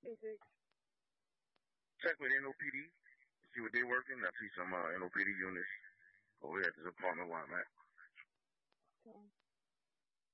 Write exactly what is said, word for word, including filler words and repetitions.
Check with N O P D. See what they working. I see some uh, N O P D units over here at this apartment where I'm at. Okay.